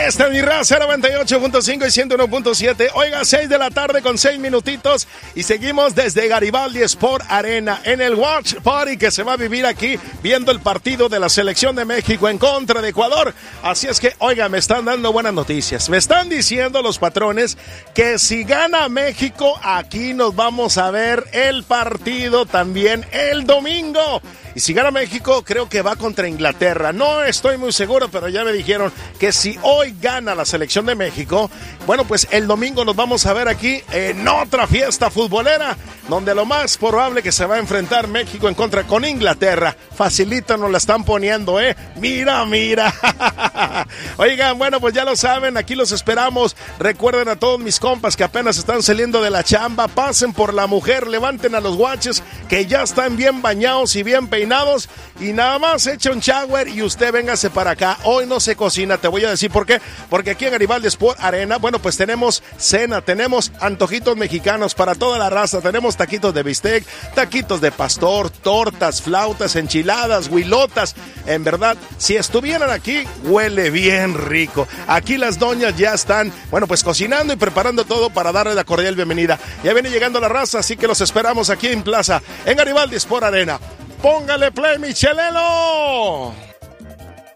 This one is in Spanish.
Esta es mi raza 98.5 y 101.7. Oiga, 6 de la tarde con 6 minutitos y seguimos desde Garibaldi Sport Arena en el Watch Party que se va a vivir aquí viendo el partido de la selección de México en contra de Ecuador. Así es que, oiga, me están dando buenas noticias. Me están diciendo los patrones que si gana México, aquí nos vamos a ver el partido también el domingo. Y si gana México, creo que va contra Inglaterra. No estoy muy seguro, pero ya me dijeron que si hoy gana la selección de México, bueno, pues el domingo nos vamos a ver aquí en otra fiesta futbolera, donde lo más probable que se va a enfrentar México en contra con Inglaterra. Facilito nos la están poniendo, ¿eh? Mira. Oigan, bueno, pues ya lo saben, aquí los esperamos. Recuerden a todos mis compas que apenas están saliendo de la chamba, pasen por la mujer, levanten a los guaches que ya están bien bañados y bien peinados y nada más echa un shower y usted véngase para acá. Hoy no se cocina, te voy a decir por qué. Porque aquí en Garibaldi Sport Arena, bueno, pues tenemos cena, tenemos antojitos mexicanos para toda la raza, tenemos taquitos de bistec, taquitos de pastor, tortas, flautas, enchiladas, huilotas. En verdad, si estuvieran aquí, huele bien rico. Aquí las doñas ya están, bueno, pues cocinando y preparando todo para darle la cordial bienvenida. Ya viene llegando la raza, así que los esperamos aquí en Plaza, en Garibaldi Sport Arena. ¡Póngale play, Michelelo!